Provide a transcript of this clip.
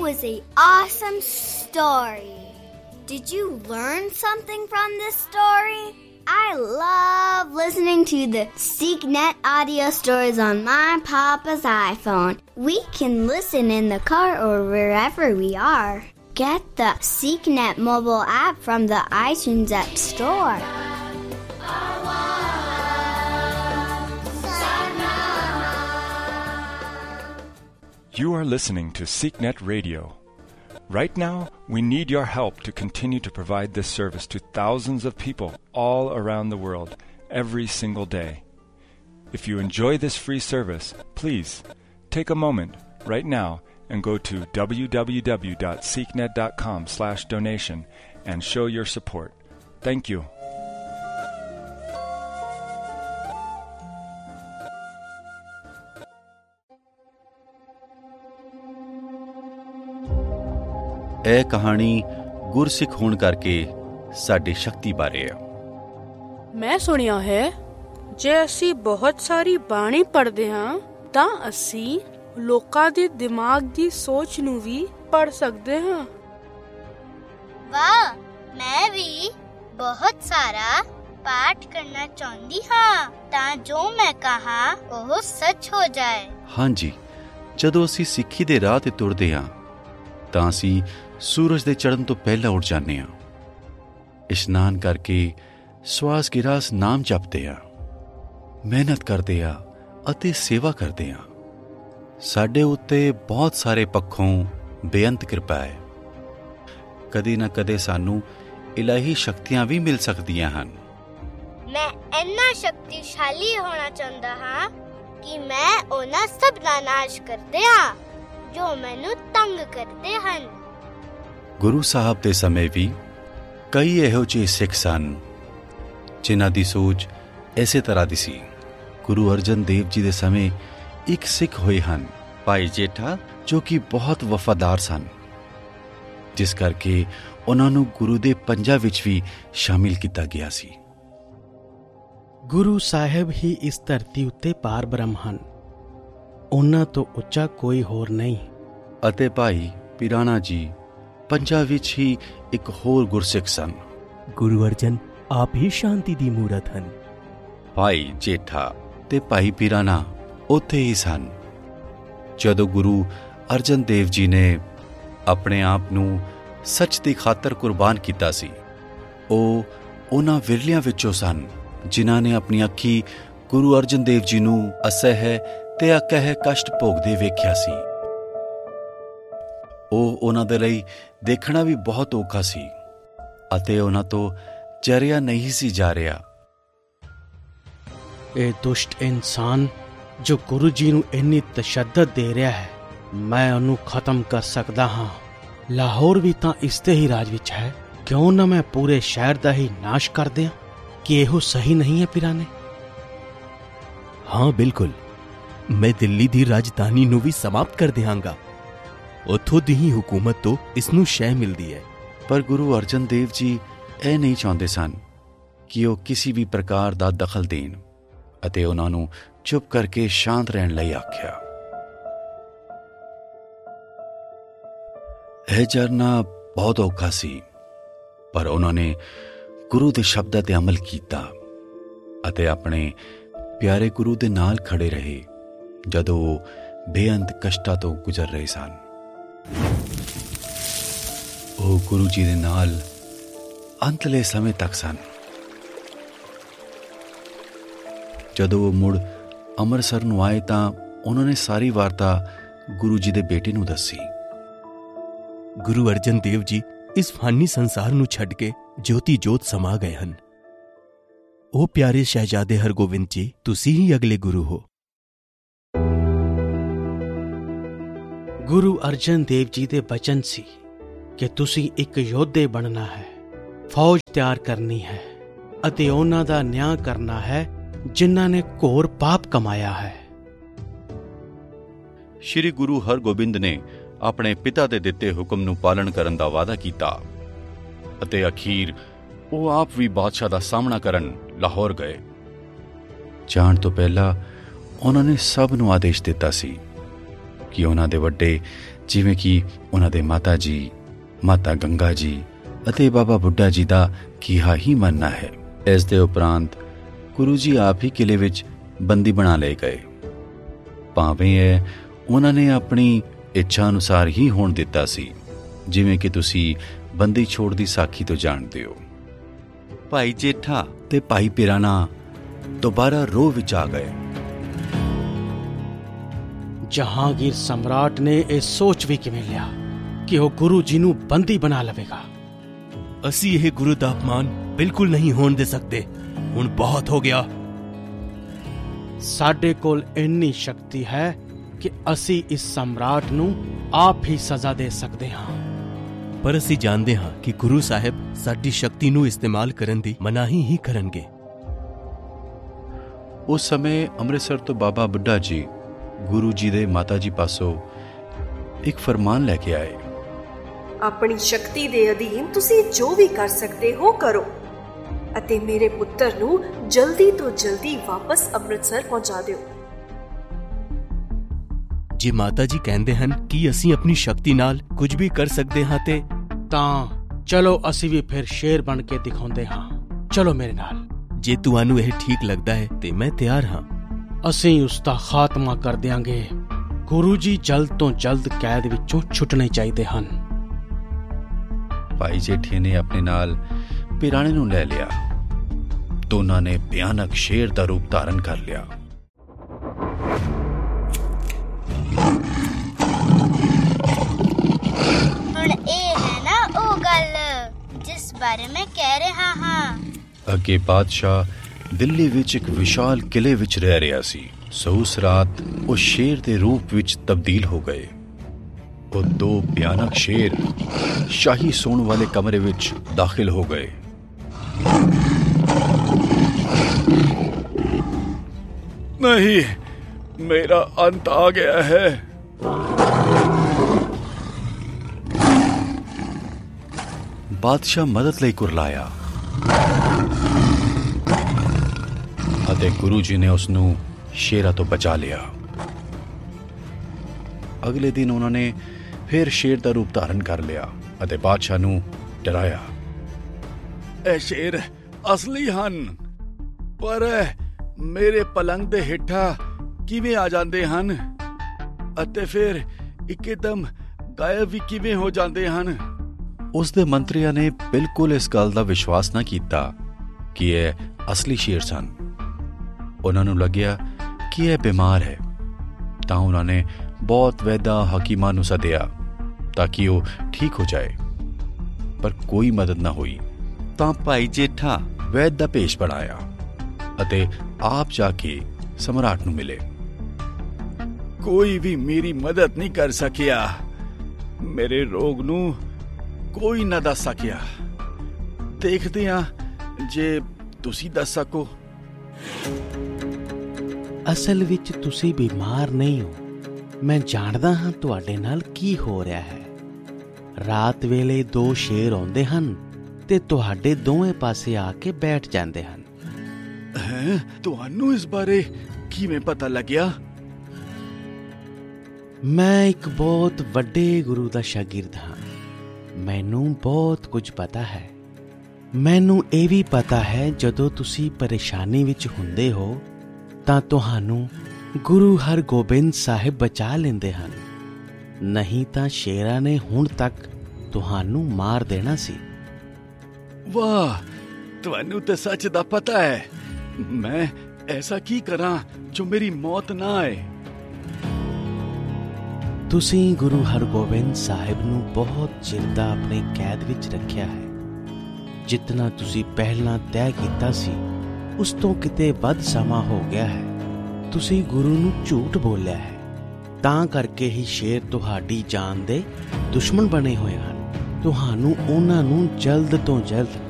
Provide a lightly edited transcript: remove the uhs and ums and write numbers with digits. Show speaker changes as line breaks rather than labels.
was an awesome story. Did you learn something from this story? I love listening to the SeekNet audio stories on my papa's iPhone. We can listen in the car or wherever we are. Get the SeekNet mobile app from the iTunes App Store.
You are listening to SeekNet Radio. Right now, we need your help to continue to provide this service to thousands of people all around the world every single day. If you enjoy this free service, please take a moment right now and go to www.seeknet.com/donation and show your support. Thank you.
ਇਹ ਕਹਾਣੀ ਗੁਰਸਿੱਖ ਹੋਣ ਕਰਕੇ ਸਾਡੀ ਸ਼ਕਤੀ ਬਾਰੇ ਹੈ।
ਮੈਂ ਸੁਣਿਆ ਹੈ ਜੇ ਅਸੀਂ ਬਹੁਤ ਸਾਰੀ ਬਾਣੀ ਪੜ੍ਹਦੇ ਹਾਂ ਤਾਂ ਅਸੀਂ ਲੋਕਾਂ ਦੇ ਦਿਮਾਗ ਦੀ ਸੋਚ ਨੂੰ ਵੀ ਪੜ੍ਹ ਸਕਦੇ ਹਾਂ।
ਵਾਹ, ਮੈਂ ਵੀ ਬਹੁਤ ਸਾਰਾ ਪਾਠ ਕਰਨਾ ਚਾਹੁੰਦੀ ਹਾਂ ਤਾਂ ਜੋ ਮੈਂ ਕਹਾਂ ਉਹ ਸੱਚ ਹੋ ਜਾਏ।
ਹਾਂਜੀ, ਜਦੋਂ ਅਸੀਂ ਸਿੱਖੀ ਦੇ ਰਾਹ ਤੇ ਤੁਰਦੇ ਹਾਂ ਤਾਂ ਅਸੀਂ ਸੂਰਜ ਦੇ ਚੜ੍ਹਨ ਤੋਂ ਪਹਿਲਾਂ ਉੱਠ ਜਾਂਦੇ ਹਾਂ। ਇਸ਼ਨਾਨ ਕਰਕੇ ਸਵਾਸ ਗਿਰਾਸ ਨਾਮ ਜਪਦੇ ਹਾਂ, ਮਿਹਨਤ ਕਰਦੇ ਹਾਂ ਅਤੇ ਸੇਵਾ ਕਰਦੇ ਹਾਂ। ਸਾਡੇ ਉੱਤੇ ਬਹੁਤ ਸਾਰੇ ਪੱਖੋਂ ਬੇਅੰਤ ਕਿਰਪਾ ਹੈ। ਕਦੇ ਨਾ ਕਦੇ ਸਾਨੂੰ ਇਲਾਹੀ ਸ਼ਕਤੀਆਂ ਵੀ ਮਿਲ ਸਕਦੀਆਂ ਹਨ।
ਮੈਂ ਇੰਨਾ ਸ਼ਕਤੀਸ਼ਾਲੀ ਹੋਣਾ ਚਾਹੁੰਦਾ ਹਾਂ ਕਿ ਮੈਂ ਉਹਨਾਂ ਸਭ ਦਾ ਨਾਸ਼ ਕਰ ਦਿਆਂ ਜੋ ਮੈਨੂੰ ਤੰਗ ਕਰਦੇ ਹਨ।
ਗੁਰੂ ਸਾਹਿਬ ਦੇ ਸਮੇਂ ਵੀ ਕਈ ਇਹੋ ਜਿਹੇ ਸਿੱਖ ਸਨ ਜਿਨ੍ਹਾਂ ਦੀ ਸੋਚ ਇਸੇ ਤਰ੍ਹਾਂ ਦੀ ਸੀ। ਗੁਰੂ ਅਰਜਨ ਦੇਵ ਜੀ ਦੇ ਸਮੇਂ ਇੱਕ ਸਿੱਖ ਹੋਏ ਹਨ, ਭਾਈ ਜੇਠਾ, ਜੋ ਕਿ ਬਹੁਤ ਵਫਾਦਾਰ ਸਨ, ਜਿਸ ਕਰਕੇ ਉਹਨਾਂ ਨੂੰ ਗੁਰੂ ਦੇ ਪੰਜਾਂ ਵਿੱਚ ਵੀ ਸ਼ਾਮਿਲ ਕੀਤਾ ਗਿਆ ਸੀ।
ਗੁਰੂ ਸਾਹਿਬ ਹੀ ਇਸ ਧਰਤੀ ਉੱਤੇ ਪਾਰ ਬ੍ਰਹਮ ਹਨ, ਉਹਨਾਂ ਤੋਂ ਉੱਚਾ ਕੋਈ ਹੋਰ ਨਹੀਂ।
ਅਤੇ ਭਾਈ ਪਿਰਾਣਾ ਜੀ ਪੰਜਾਂ ਵਿੱਚ ਹੀ ਇੱਕ ਹੋਰ ਗੁਰਸਿੱਖ ਸਨ।
ਗੁਰੂ ਅਰਜਨ ਆਪ ਹੀ ਸ਼ਾਂਤੀ ਦੀ ਮੂਰਤ ਹਨ।
ਭਾਈ ਜੇਠਾ ਤੇ ਭਾਈ ਪਿਰਾਣਾ ਉੱਥੇ ਹੀ ਸਨ ਜਦੋਂ ਗੁਰੂ ਅਰਜਨ ਦੇਵ ਜੀ ਨੇ ਆਪਣੇ ਆਪ ਨੂੰ ਸੱਚ ਦੀ ਖਾਤਰ ਕੁਰਬਾਨ ਕੀਤਾ ਸੀ। ਉਹ ਉਹਨਾਂ ਵਿਰਲਿਆਂ ਵਿੱਚੋਂ ਸਨ ਜਿਨ੍ਹਾਂ ਨੇ ਆਪਣੀ ਅੱਖੀਂ ਗੁਰੂ ਅਰਜਨ ਦੇਵ ਜੀ ਨੂੰ ਅਸਹਿ ਤੇ ਅਕਹਿ ਕਸ਼ਟ ਭੋਗਦੇ ਵੇਖਿਆ ਸੀ। ਉਹ ਉਹਨਾਂ ਦੇ ਲਈ ਦੇਖਣਾ ਵੀ ਬਹੁਤ ਔਖਾ ਸੀ ਅਤੇ ਉਹਨਾਂ ਤੋਂ ਚਰਿਆ ਨਹੀਂ ਸੀ ਜਾ ਰਿਹਾ।
ਇਹ ਦੁਸ਼ਟ ਇਨਸਾਨ ਜੋ ਗੁਰੂ ਜੀ ਨੂੰ ਇੰਨੀ ਤਸ਼ੱਦਦ ਦੇ ਰਿਹਾ ਹੈ, ਮੈਂ ਉਹਨੂੰ ਖਤਮ ਕਰ ਸਕਦਾ ਹਾਂ। ਲਾਹੌਰ ਵੀ ਤਾਂ ਇਸ ਦੇ ਹੀ ਰਾਜ ਵਿੱਚ ਹੈ, ਕਿਉਂ ਨਾ ਮੈਂ ਪੂਰੇ ਸ਼ਹਿਰ ਦਾ ਹੀ ਨਾਸ਼ ਕਰ ਦਿਆਂ? ਕਿ ਇਹੋ ਸਹੀ ਨਹੀਂ ਹੈ ਪਿਰਾਨੇ?
ਹਾਂ ਬਿਲਕੁਲ, ਮੈਂ ਦਿੱਲੀ ਦੀ ਰਾਜਧਾਨੀ ਨੂੰ ਵੀ ਸਮਾਪਤ ਕਰ ਦਿਆਂਗਾ। ਉੱਥੋਂ ਦੀ ਹੀ ਹੁਕੂਮਤ ਤੋਂ ਇਸ ਨੂੰ ਸ਼ੈ ਮਿਲਦੀ ਹੈ।
ਪਰ ਗੁਰੂ ਅਰਜਨ ਦੇਵ ਜੀ ਇਹ ਨਹੀਂ ਚਾਹੁੰਦੇ ਸਨ ਕਿ ਉਹ ਕਿਸੇ ਵੀ ਪ੍ਰਕਾਰ ਦਾ ਦਖਲ ਦੇਣ ਅਤੇ ਉਹਨਾਂ ਨੂੰ ਚੁੱਪ ਕਰਕੇ ਸ਼ਾਂਤ ਰਹਿਣ ਲਈ ਆਖਿਆ। ਇਹ ਜਰਨਾ ਬਹੁਤ ਔਖਾ ਸੀ, ਪਰ ਉਹਨਾਂ ਨੇ ਗੁਰੂ ਦੇ ਸ਼ਬਦਾਂ ਤੇ ਅਮਲ ਕੀਤਾ ਅਤੇ ਆਪਣੇ ਪਿਆਰੇ ਗੁਰੂ ਦੇ ਨਾਲ ਖੜੇ ਰਹੇ ਜਦੋਂ ਉਹ ਬੇਅੰਤ ਕਸ਼ਟਾਂ ਤੋਂ ਗੁਜ਼ਰ ਰਹੇ ਸਨ। ਉਹ ਗੁਰੂ ਜੀ ਦੇ ਨਾਲ ਅੰਤਲੇ ਸਮੇਂ ਤੱਕ ਸਨ। ਜਦੋਂ ਉਹ ਮੁੜ ਅੰਮ੍ਰਿਤਸਰ ਨੂੰ ਆਏ ਤਾਂ ਉਹਨਾਂ ਨੇ ਸਾਰੀ ਵਾਰਤਾ ਗੁਰੂ ਜੀ ਦੇ ਬੇਟੇ ਨੂੰ ਦੱਸੀ।
ਗੁਰੂ ਅਰਜਨ ਦੇਵ ਜੀ ਇਸ ਫਾਨੀ ਸੰਸਾਰ ਨੂੰ ਛੱਡ ਕੇ ਜੋਤੀ ਜੋਤ ਸਮਾ ਗਏ ਹਨ। ਉਹ ਪਿਆਰੇ ਸ਼ਹਿਜ਼ਾਦੇ ਹਰਗੋਬਿੰਦ ਜੀ, ਤੁਸੀਂ ਹੀ ਅਗਲੇ ਗੁਰੂ ਹੋ।
ਗੁਰੂ ਅਰਜਨ ਦੇਵ ਜੀ ਦੇ ਬਚਨ ਸੀ ਕਿ ਤੁਸੀਂ ਇੱਕ ਯੋਧੇ ਬਣਨਾ ਹੈ, ਫੌਜ ਤਿਆਰ ਕਰਨੀ ਹੈ ਅਤੇ ਉਹਨਾਂ ਦਾ ਨਿਆਂ ਕਰਨਾ ਹੈ ਜਿਨ੍ਹਾਂ ਨੇ ਘੋਰ ਪਾਪ ਕਮਾਇਆ ਹੈ।
ਸ਼੍ਰੀ ਗੁਰੂ ਹਰਗੋਬਿੰਦ ਨੇ ਆਪਣੇ ਪਿਤਾ ਦੇ ਦਿੱਤੇ ਹੁਕਮ ਨੂੰ ਪਾਲਣ ਕਰਨ ਦਾ ਵਾਅਦਾ ਕੀਤਾ ਅਤੇ ਅਖੀਰ ਉਹ ਆਪ ਵੀ ਬਾਦਸ਼ਾਹ ਦਾ ਸਾਹਮਣਾ ਕਰਨ ਲਾਹੌਰ ਗਏ। ਜਾਣ ਤੋਂ ਪਹਿਲਾਂ ਉਹਨਾਂ ਨੇ ਸਭ ਨੂੰ ਆਦੇਸ਼ ਦਿੱਤਾ ਸੀ ਕਿ ਉਹਨਾਂ ਦੇ ਵੱਡੇ ਜਿਵੇਂ ਕਿ ਉਹਨਾਂ ਦੇ ਮਾਤਾ ਜੀ, ਮਾਤਾ ਗੰਗਾ ਜੀ ਅਤੇ ਬਾਬਾ ਬੁੱਢਾ ਜੀ ਦਾ ਕਿਹਾ ਹੀ ਮੰਨਣਾ ਹੈ। ਇਸ ਦੇ ਉਪਰੰਤ ਗੁਰੂ ਜੀ ਆਪ ਹੀ ਕਿਲੇ ਵਿੱਚ ਬੰਦੀ ਬਣਾ ਲਏ ਗਏ। ਭਾਵੇਂ ਇਹ ਉਹਨਾਂ ਨੇ ਆਪਣੀ ਇੱਛਾ ਅਨੁਸਾਰ ਹੀ ਹੋਣ ਦਿੱਤਾ ਸੀ, ਜਿਵੇਂ ਕਿ ਤੁਸੀਂ ਬੰਦੀ ਛੋੜ ਦੀ ਸਾਖੀ ਤੋਂ ਜਾਣਦੇ ਹੋ। ਭਾਈ ਜੇਠਾ ਤੇ ਭਾਈ ਪਿਰਾਨਾ ਦੁਬਾਰਾ ਰੋਹ ਵਿੱਚ ਆ ਗਏ।
ਜਹਾਂਗੀਰ ਸਮਰਾਟ ਨੇ ਇਹ ਸੋਚ ਵੀ ਕਿਵੇਂ ਲਿਆ ਕਿ ਉਹ ਗੁਰੂ ਜੀ ਨੂੰ ਬੰਦੀ ਬਣਾ ਲਵੇਗਾ।
ਅਸੀਂ ਇਹ ਗੁਰੂ ਦਾ ਅਪਮਾਨ ਬਿਲਕੁਲ ਨਹੀਂ ਹੋਣ ਦੇ ਸਕਦੇ। ਹੁਣ ਬਹੁਤ ਹੋ ਗਿਆ।
ਸਾਡੇ ਕੋਲ ਇੰਨੀ ਸ਼ਕਤੀ ਹੈ ਕਿ ਅਸੀਂ ਇਸ ਸਮਰਾਟ ਨੂੰ ਆਪ ਹੀ ਸਜ਼ਾ ਦੇ ਸਕਦੇ ਹਾਂ।
ਪਰ ਅਸੀਂ ਜਾਣਦੇ ਹਾਂ ਕਿ ਗੁਰੂ ਸਾਹਿਬ ਸਾਡੀ ਸ਼ਕਤੀ ਨੂੰ ਇਸਤੇਮਾਲ ਕਰਨ ਦੀ ਮਨਾਹੀ ਹੀ ਕਰਨਗੇ।
ਉਸ ਸਮੇਂ ਅੰਮ੍ਰਿਤਸਰ ਤੋਂ ਬਾਬਾ ਬੁੱਢਾ ਜੀ ਗੁਰੂ ਜੀ ਦੇ ਮਾਤਾ ਜੀ ਪਾਸੋਂ ਇੱਕ ਫਰਮਾਨ ਲੈ ਕੇ ਆਏ।
ਆਪਣੀ ਸ਼ਕਤੀ ਦੇ ਅਧੀਨ ਤੁਸੀਂ ਜੋ ਵੀ ਕਰ ਸਕਦੇ ਹੋ ਕਰੋ ਅਤੇ ਮੇਰੇ ਪੁੱਤਰ ਨੂੰ ਜਲਦੀ ਤੋਂ ਜਲਦੀ ਵਾਪਸ ਅੰਮ੍ਰਿਤਸਰ ਪਹੁੰਚਾ ਦਿਓ।
ਜੇ ਮਾਤਾ ਜੀ ਕਹਿੰਦੇ ਹਨ ਕਿ ਅਸੀਂ ਆਪਣੀ ਸ਼ਕਤੀ ਨਾਲ ਕੁਝ ਵੀ ਕਰ ਸਕਦੇ ਹਾਂ ਤੇ
ਤਾਂ ਚਲੋ ਅਸੀਂ ਵੀ ਫਿਰ ਸ਼ੇਰ ਬਣ ਕੇ ਦਿਖਾਉਂਦੇ ਹਾਂ। ਚਲੋ ਮੇਰੇ ਨਾਲ।
ਜੇ ਤੁਹਾਨੂੰ ਇਹ ਠੀਕ ਲੱਗਦਾ ਹੈ ਤੇ ਮੈਂ ਤਿਆਰ ਹਾਂ।
ਅਸੀਂ ਉਸ ਦਾ ਖਾਤਮਾ ਕਰ ਦਿਆਂਗੇ। ਗੁਰੂ ਜੀ ਜਲਦ ਤੋਂ ਜਲਦ ਕੈਦ ਵਿੱਚੋਂ ਛੁੱਟਣੇ ਚਾਹੀਦੇ ਹਨ।
ਭਾਈ ਜੇਠੇ ਨੇ ਆਪਣੇ ਨਾਲ ਪਿਰਾਣੇ ਨੂੰ ਲੈ ਲਿਆ। ਦੋਨਾਂ ਨੇ ਭਿਆਨਕ ਸ਼ੇਰ ਦਾ ਰੂਪ ਧਾਰਨ ਕਰ ਲਿਆ।
ਹੁਣ ਇਹ ਹੈ ਨਾ ਉਹ ਗੱਲ ਜਿਸ ਬਾਰੇ ਮੈਂ ਕਹਿ ਰਿਹਾ ਹਾਂ।
ਅੱਗੇ ਬਾਦਸ਼ਾਹ ਦਿੱਲੀ ਵਿੱਚ ਇੱਕ ਵਿਸ਼ਾਲ ਕਿਲੇ ਵਿੱਚ ਰਹਿ ਰਿਹਾ ਸੀ। ਸੋ ਉਸ ਰਾਤ ਉਹ ਸ਼ੇਰ ਦੇ ਰੂਪ ਵਿੱਚ ਤਬਦੀਲ ਹੋ ਗਏ। ਉਹ ਦੋ ਭਿਆਨਕ ਸ਼ੇਰ ਸ਼ਾਹੀ ਸੌਣ ਵਾਲੇ ਕਮਰੇ ਵਿੱਚ ਦਾਖਲ ਹੋ ਗਏ। ਨਹੀਂ, ਮੇਰਾ ਅੰਤ ਆ ਗਿਆ ਹੈ। ਬਾਦਸ਼ਾਹ ਮਦਦ ਲਈ ਕੁਰਲਾਇਆ ਅਤੇ ਗੁਰੂ ਜੀ ਨੇ ਉਸ ਨੂੰ ਸ਼ੇਰਾਂ ਤੋਂ ਬਚਾ ਲਿਆ। ਅਗਲੇ ਦਿਨ ਉਹਨਾਂ ਨੇ ਫਿਰ ਸ਼ੇਰ ਦਾ ਰੂਪ ਧਾਰਨ ਕਰ ਲਿਆ ਅਤੇ ਬਾਦਸ਼ਾਹ ਨੂੰ ਡਰਾਇਆ। ਇਹ ਸ਼ੇਰ ਅਸਲੀ ਹਨ, ਪਰ ਮੇਰੇ ਪਲੰਗ ਦੇ ਹੇਠਾਂ ਕਿਵੇਂ ਆ ਜਾਂਦੇ ਹਨ ਅਤੇ ਫਿਰ ਇੱਕਦਮ ਗਾਇਬ ਵੀ ਕਿਵੇਂ ਹੋ ਜਾਂਦੇ ਹਨ। ਉਸ ਦੇ ਮੰਤਰੀਆਂ ਨੇ ਬਿਲਕੁਲ ਇਸ ਗੱਲ ਦਾ ਵਿਸ਼ਵਾਸ ਨਾ ਕੀਤਾ ਕਿ ਇਹ ਅਸਲੀ ਸ਼ੇਰ ਸਨ। ਉਹਨਾਂ ਨੂੰ ਲੱਗਿਆ ਕਿ ਇਹ ਬਿਮਾਰ ਹੈ, ਤਾਂ ਉਹਨਾਂ ਨੇ ਬਹੁਤ ਵੈਦਾਂ ਹਕੀਮਾਂ ਨੂੰ ਸੱਦਿਆ ਤਾਂ ਕਿ ਉਹ ਠੀਕ ਹੋ ਜਾਏ, ਪਰ ਕੋਈ ਮਦਦ ਨਾ ਹੋਈ। ਤਾਂ ਭਾਈ ਜੇਠਾ ਵੈਦ ਦਾ ਭੇਸ਼ ਬਣਾਇਆ ਅਤੇ ਆਪ ਜਾ ਕੇ ਸਮਰਾਟ ਨੂੰ ਮਿਲੇ। ਕੋਈ ਵੀ ਮੇਰੀ ਮਦਦ ਨਹੀਂ ਕਰ ਸਕਿਆ। ਮੇਰੇ ਰੋਗ ਨੂੰ ਕੋਈ ਨਾ ਦੱਸ ਸਕਿਆ। ਦੇਖਦੇ ਹਾਂ ਜੇ ਤੁਸੀਂ ਦੱਸ ਸਕੋ।
ਅਸਲ ਵਿੱਚ ਤੁਸੀਂ ਬਿਮਾਰ ਨਹੀਂ ਹੋ। ਮੈਂ ਜਾਣਦਾ ਹਾਂ ਤੁਹਾਡੇ ਨਾਲ ਕੀ ਹੋ ਰਿਹਾ ਹੈ। ਰਾਤ ਵੇਲੇ ਦੋ ਸ਼ੇਰ ਆਉਂਦੇ ਹਨ ਤੇ ਤੁਹਾਡੇ ਦੋਵੇਂ ਪਾਸੇ ਆ ਕੇ ਬੈਠ ਜਾਂਦੇ ਹਨ।
ਤੁਹਾਨੂੰ ਇਸ ਬਾਰੇ ਕਿਵੇਂ ਪਤਾ ਲੱਗਿਆ?
ਮੈਂ ਇੱਕ ਬਹੁਤ ਵੱਡੇ ਗੁਰੂ ਦਾ ਸ਼ਾਗਿਰਦ ਹਾਂ। ਮੈਨੂੰ ਬਹੁਤ ਕੁਝ ਪਤਾ ਹੈ। ਮੈਨੂੰ ਇਹ ਵੀ ਪਤਾ ਹੈ ਜਦੋਂ ਤੁਸੀਂ ਪਰੇਸ਼ਾਨੀ ਵਿੱਚ ਹੁੰਦੇ ਹੋ ਤਾਂ ਤੁਹਾਨੂੰ ਗੁਰੂ ਹਰਗੋਬਿੰਦ ਸਾਹਿਬ ਬਚਾ ਲੈਂਦੇ ਹਨ, ਨਹੀਂ ਤਾਂ ਸ਼ੇਰਾਂ ਨੇ ਹੁਣ ਤੱਕ ਤੁਹਾਨੂੰ ਮਾਰ ਦੇਣਾ ਸੀ।
ਵਾਹ, ਤੁਹਾਨੂੰ ਤਾਂ ਸੱਚ ਦਾ ਪਤਾ ਹੈ। ਮੈਂ ਐਸਾ ਕੀ ਕਰਾਂ ਜੋ ਮੇਰੀ ਮੌਤ ਨਾ ਆਏ?
ਤੁਸੀਂ ਗੁਰੂ ਹਰਗੋਬਿੰਦ ਸਾਹਿਬ ਨੂੰ ਬਹੁਤ ਚਿਰ ਦਾ ਆਪਣੇ ਕੈਦ ਵਿੱਚ ਰੱਖਿਆ ਹੈ। ਜਿਤਨਾ ਤੁਸੀਂ ਪਹਿਲਾਂ ਤੈਅ ਕੀਤਾ ਸੀ ਉਸ ਤੋਂ ਕਿਤੇ ਵੱਧ ਸਮਾਂ ਹੋ ਗਿਆ ਹੈ। ਤੁਸੀਂ ਗੁਰੂ ਨੂੰ ਝੂਠ ਬੋਲਿਆ ਹੈ, ਤਾਂ ਕਰਕੇ ਹੀ ਸ਼ੇਰ ਤੁਹਾਡੀ ਜਾਨ ਦੇ ਦੁਸ਼ਮਣ ਬਣੇ ਹੋਏ ਹਨ। ਤੁਹਾਨੂੰ ਉਹਨਾਂ ਨੂੰ ਜਲਦ ਤੋਂ ਜਲਦ